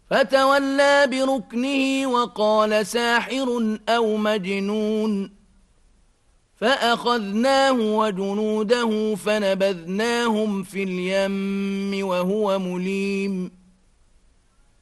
فتولى بركنه وقال ساحر أو مجنون فأخذناه وجنوده فنبذناهم في اليم وهو مليم